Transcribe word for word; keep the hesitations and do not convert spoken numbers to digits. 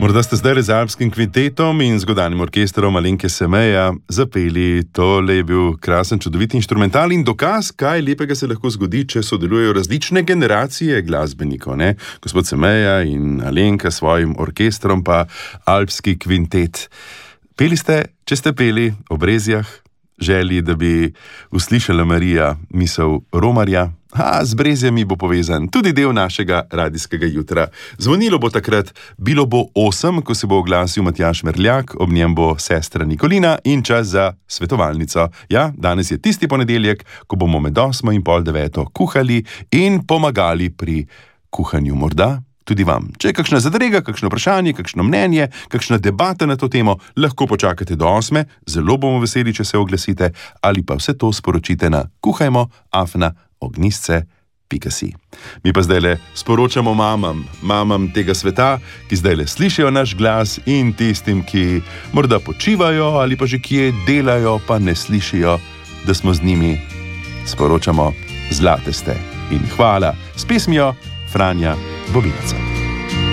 Morda ste zdaj z alpskim kvintetom in z godalnim orkestrom Alenke Semeja zapeli. Tole je bil krasen, čudovit inštrumental in dokaz, kaj lepega se lahko zgodi, če sodelujejo različne generacije glasbenikov, ne? Gospod Semeja in Alenka s svojim orkestrom, pa alpski kvintet. Peli ste, če ste peli ob Brezjah, želji, da bi uslišala Marija misel romarja. A, z Brezjami bo povezan tudi del našega radijskega jutra. Zvonilo bo takrat, bilo bo osem, ko se bo oglasil Matjaž Merljak, ob njem bo sestra Nikolina in čas za svetovalnico. Ja, danes je tisti ponedeljek, ko bomo med osmo in pol deveto kuhali in pomagali pri kuhanju. Morda tudi vam. Če je kakšna zadrega, kakšno vprašanje, kakšno mnenje, kakšna debata na to temo, lahko počakate do osme, zelo bomo veseli, če se oglasite, ali pa vse to sporočite na kuhajmo afna ognjisce pika si. Mi pa zdajle sporočamo mamam, mamam tega sveta, ki zdajle slišijo naš glas in tistim, ki morda počivajo ali pa že kje delajo, pa ne slišijo, da smo z njimi. Sporočamo, zlate ste in hvala s pesmijo Franja Bobinaca.